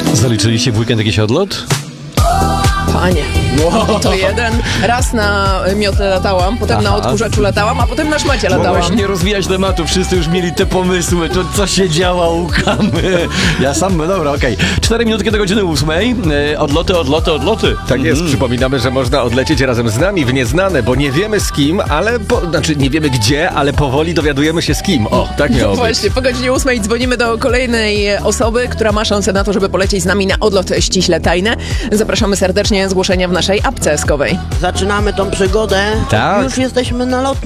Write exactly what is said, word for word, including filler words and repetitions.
Zaliczyliście w weekend jakiś odlot? Panie, wow. To jeden. Raz na miotle latałam, potem Aha. na odkurzaczu latałam, a potem na szmacie latałam. Mogłaś nie rozwijać tematu, wszyscy już mieli te pomysły, to co się działo u Kamy. Ja sam, dobra, okej. Okay. Cztery minutki do godziny ósmej. E, odloty, odloty, odloty. Tak jest, mm. przypominamy, że można odlecieć razem z nami w nieznane, bo nie wiemy z kim, ale, po, znaczy nie wiemy gdzie, ale powoli dowiadujemy się z kim. O, tak miało być. Właśnie, po godzinie ósmej dzwonimy do kolejnej osoby, która ma szansę na to, żeby polecieć z nami na odlot ściśle tajne. Zapraszamy serdecznie, zgłoszenia w naszej apce eskowej. Zaczynamy tą przygodę. Tak. Już jesteśmy na lotnisku.